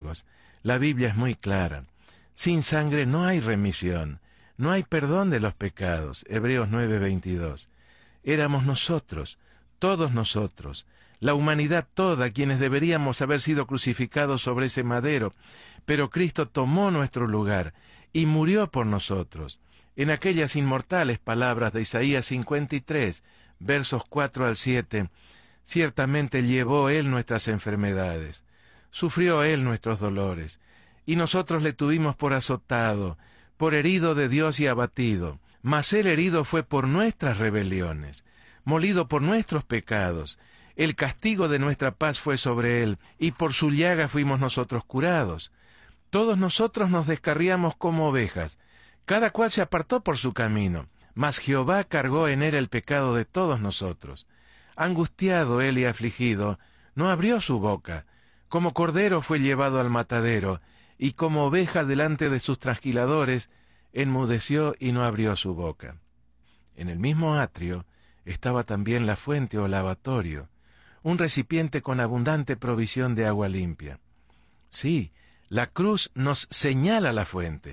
amigos. La Biblia es muy clara. Sin sangre no hay remisión, no hay perdón de los pecados. Hebreos 9:22. Éramos nosotros, todos nosotros, la humanidad toda, quienes deberíamos haber sido crucificados sobre ese madero, pero Cristo tomó nuestro lugar y murió por nosotros. En aquellas inmortales palabras de Isaías 53, versos 4 al 7, ciertamente llevó Él nuestras enfermedades, sufrió Él nuestros dolores, y nosotros le tuvimos por azotado, por herido de Dios y abatido. Mas Él herido fue por nuestras rebeliones, molido por nuestros pecados. El castigo de nuestra paz fue sobre Él, y por su llaga fuimos nosotros curados. Todos nosotros nos descarriamos como ovejas, cada cual se apartó por su camino, mas Jehová cargó en Él el pecado de todos nosotros. Angustiado Él y afligido, no abrió su boca. Como cordero fue llevado al matadero, y como oveja delante de sus trasquiladores, enmudeció y no abrió su boca. En el mismo atrio estaba también la fuente o lavatorio, un recipiente con abundante provisión de agua limpia. Sí, la cruz nos señala la fuente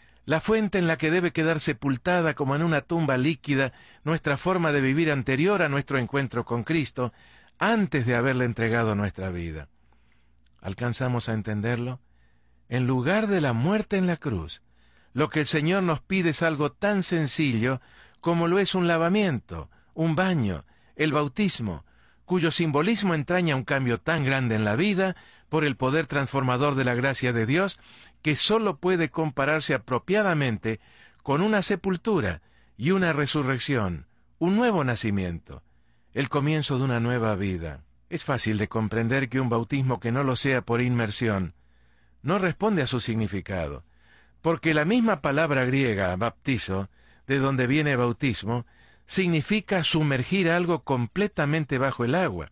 en la que debe quedar sepultada como en una tumba líquida nuestra forma de vivir anterior a nuestro encuentro con Cristo, antes de haberle entregado nuestra vida. ¿Alcanzamos a entenderlo? En lugar de la muerte en la cruz, lo que el Señor nos pide es algo tan sencillo como lo es un lavamiento, un baño, el bautismo, cuyo simbolismo entraña un cambio tan grande en la vida por el poder transformador de la gracia de Dios, que sólo puede compararse apropiadamente con una sepultura y una resurrección, un nuevo nacimiento, el comienzo de una nueva vida. Es fácil de comprender que un bautismo que no lo sea por inmersión no responde a su significado, porque la misma palabra griega, baptizo, de donde viene bautismo, significa sumergir algo completamente bajo el agua.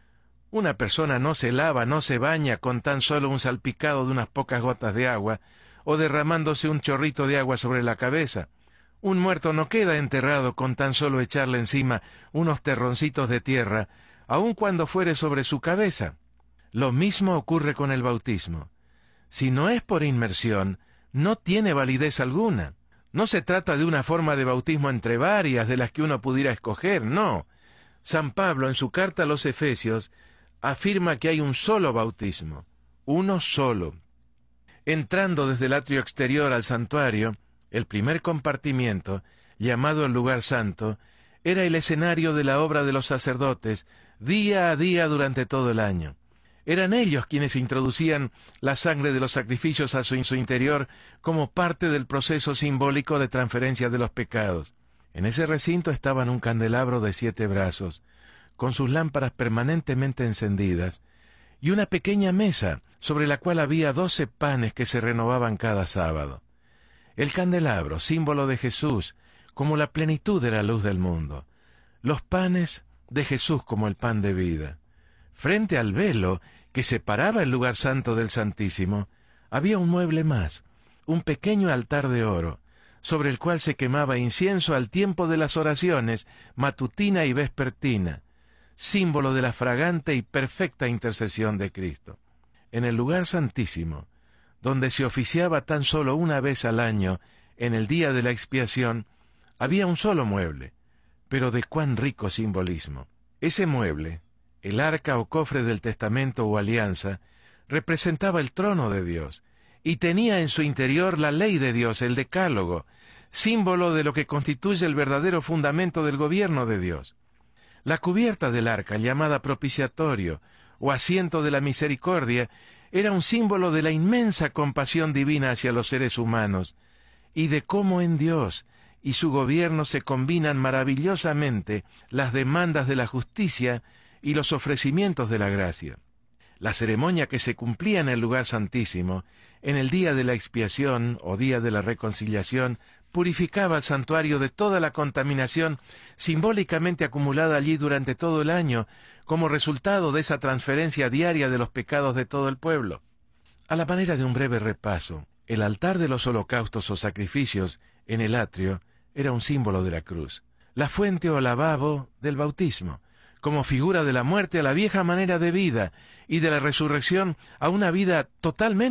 Una persona no se lava, no se baña con tan solo un salpicado de unas pocas gotas de agua, o derramándose un chorrito de agua sobre la cabeza. Un muerto no queda enterrado con tan solo echarle encima unos terroncitos de tierra, aun cuando fuere sobre su cabeza. Lo mismo ocurre con el bautismo. Si no es por inmersión, no tiene validez alguna. No se trata de una forma de bautismo entre varias de las que uno pudiera escoger, no. San Pablo, en su carta a los Efesios, afirma que hay un solo bautismo, uno solo. Entrando desde el atrio exterior al santuario, el primer compartimiento, llamado el lugar santo, era el escenario de la obra de los sacerdotes, día a día durante todo el año. Eran ellos quienes introducían la sangre de los sacrificios a su interior como parte del proceso simbólico de transferencia de los pecados. En ese recinto estaban un candelabro de 7 brazos, con sus lámparas permanentemente encendidas, y una pequeña mesa sobre la cual había 12 panes que se renovaban cada sábado. El candelabro, símbolo de Jesús, como la plenitud de la luz del mundo. Los panes de Jesús como el pan de vida. Frente al velo que separaba el lugar santo del Santísimo, había un mueble más, un pequeño altar de oro, sobre el cual se quemaba incienso al tiempo de las oraciones matutina y vespertina, símbolo de la fragante y perfecta intercesión de Cristo. En el lugar santísimo, donde se oficiaba tan solo una vez al año, en el día de la expiación, había un solo mueble, pero de cuán rico simbolismo. Ese mueble, el arca o cofre del testamento o alianza, representaba el trono de Dios, y tenía en su interior la ley de Dios, el decálogo, símbolo de lo que constituye el verdadero fundamento del gobierno de Dios. La cubierta del arca, llamada propiciatorio, o asiento de la misericordia, era un símbolo de la inmensa compasión divina hacia los seres humanos, y de cómo en Dios y su gobierno se combinan maravillosamente las demandas de la justicia y los ofrecimientos de la gracia. La ceremonia que se cumplía en el lugar santísimo, en el día de la expiación o día de la reconciliación, purificaba al santuario de toda la contaminación simbólicamente acumulada allí durante todo el año, como resultado de esa transferencia diaria de los pecados de todo el pueblo. A la manera de un breve repaso, el altar de los holocaustos o sacrificios en el atrio era un símbolo de la cruz, la fuente o lavabo del bautismo, como figura de la muerte a la vieja manera de vida y de la resurrección a una vida totalmente